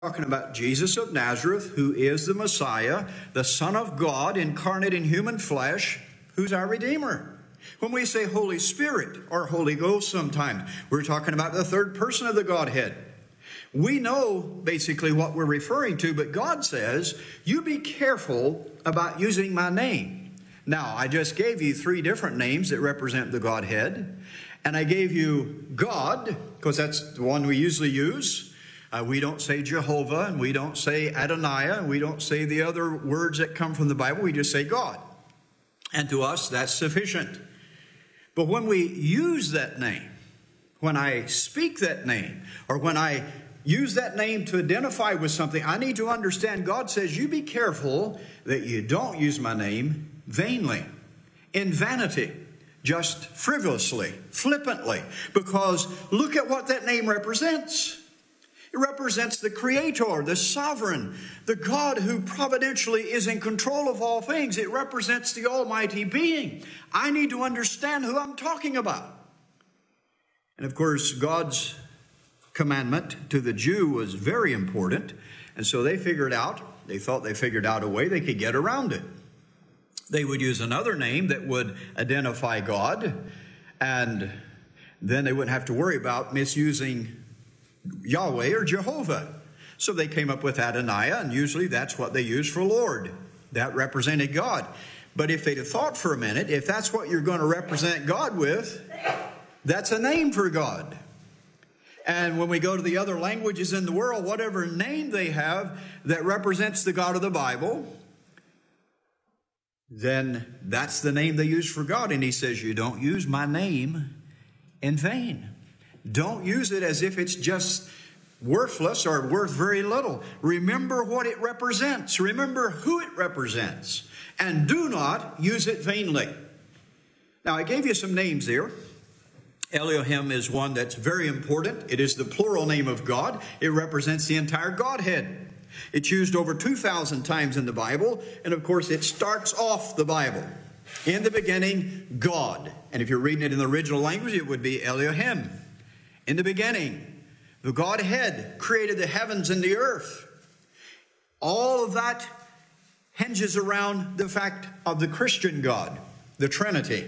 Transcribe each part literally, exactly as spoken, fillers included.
Talking about Jesus of Nazareth, who is the Messiah, the Son of God, incarnate in human flesh, who's our Redeemer. When we say Holy Spirit or Holy Ghost sometimes, we're talking about the third person of the Godhead. We know basically what we're referring to, but God says, you be careful about using my name. Now, I just gave you three different names that represent the Godhead, and I gave you God, because that's the one we usually use. Uh, we don't say Jehovah, and we don't say Adonai, and we don't say the other words that come from the Bible. We just say God. And to us, that's sufficient. But when we use that name, when I speak that name, or when I use that name to identify with something, I need to understand God says, you be careful that you don't use my name vainly, in vanity, just frivolously, flippantly, because look at what that name represents. It represents the Creator, the Sovereign, the God who providentially is in control of all things. It represents the Almighty Being. I need to understand who I'm talking about. And of course, God's commandment to the Jew was very important. And so they figured out, they thought they figured out a way they could get around it. They would use another name that would identify God, and then they wouldn't have to worry about misusing Yahweh or Jehovah. So they came up with Adonai, and usually that's what they use for Lord. That represented God. But if they'd have thought for a minute, if that's what you're going to represent God with, that's a name for God. And when we go to the other languages in the world, whatever name they have that represents the God of the Bible, then that's the name they use for God. And he says, you don't use my name in vain. Don't use it as if it's just worthless or worth very little. Remember what it represents. Remember who it represents. And do not use it vainly. Now, I gave you some names there. Elohim is one that's very important. It is the plural name of God. It represents the entire Godhead. It's used over two thousand times in the Bible. And of course, it starts off the Bible. In the beginning, God. And if you're reading it in the original language, it would be Elohim. In the beginning, the Godhead created the heavens and the earth. All of that hinges around the fact of the Christian God, the Trinity.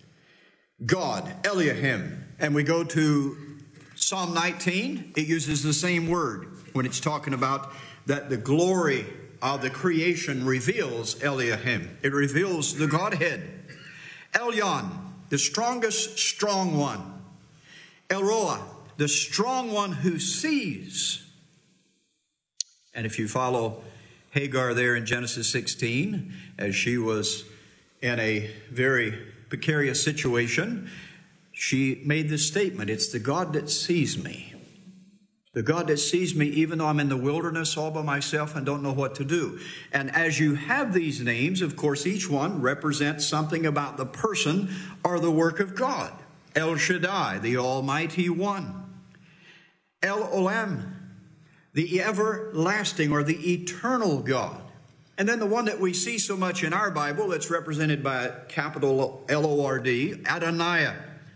God, Elohim. And we go to Psalm nineteen. It uses the same word when it's talking about that the glory of the creation reveals Elohim. It reveals the Godhead. Elyon, the strongest strong one. El Roi, the strong one who sees. And if you follow Hagar there in Genesis sixteen, as she was in a very precarious situation, she made this statement, it's the God that sees me. The God that sees me even though I'm in the wilderness all by myself and don't know what to do. And as you have these names, of course, each one represents something about the person or the work of God. El Shaddai, the Almighty One. El Olam, the everlasting or the eternal God. And then the one that we see so much in our Bible that's represented by a capital L O R D, Adonai.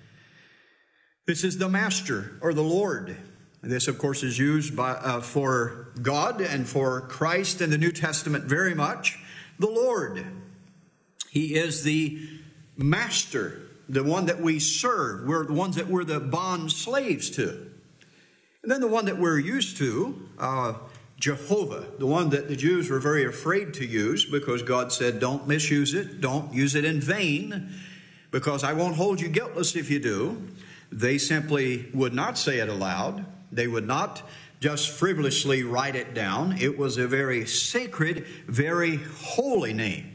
This is the Master or the Lord. This, of course, is used by, uh, for God and for Christ in the New Testament very much. The Lord. He is the Master, the one that we serve. We're the ones that we're the bond slaves to. And then the one that we're used to, uh, Jehovah, the one that the Jews were very afraid to use because God said, don't misuse it, don't use it in vain, because I won't hold you guiltless if you do. They simply would not say it aloud. They would not just frivolously write it down. It was a very sacred, very holy name.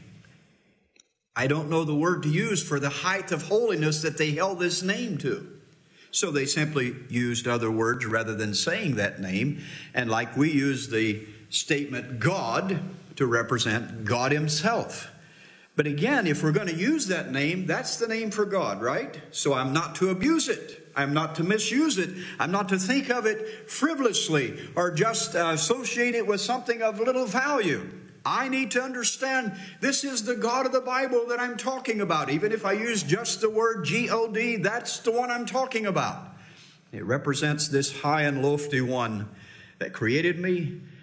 I don't know the word to use for the height of holiness that they held this name to. So they simply used other words rather than saying that name. And like we use the statement God to represent God himself. But again, if we're going to use that name, that's the name for God, right? So I'm not to abuse it. I'm not to misuse it. I'm not to think of it frivolously or just uh, associate it with something of little value. I need to understand this is the God of the Bible that I'm talking about. Even if I use just the word G O D, that's the one I'm talking about. It represents this high and lofty one that created me,